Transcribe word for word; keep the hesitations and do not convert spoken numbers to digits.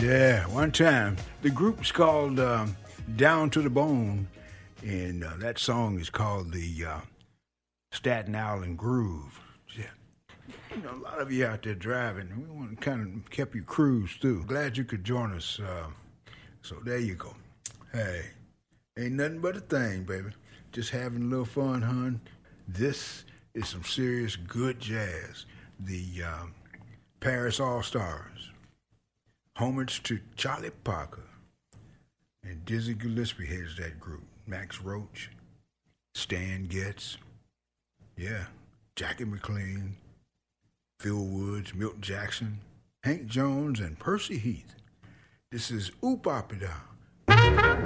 Yeah, one time. The group's called um, Down to the Bone, and uh, that song is called the uh, Staten Island Groove. Yeah. You know, a lot of you out there driving, we want to kind of help you cruise through. Glad you could join us. Uh, so there you go. Hey, ain't nothing but a thing, baby. Just having a little fun, hon. This is some serious good jazz. The um, Paris All-Stars. Homage to Charlie Parker. And Dizzy Gillespie heads that group. Max Roach, Stan Getz, yeah, Jackie McLean, Phil Woods, Milton Jackson, Hank Jones, and Percy Heath. This is Oop Up and Down.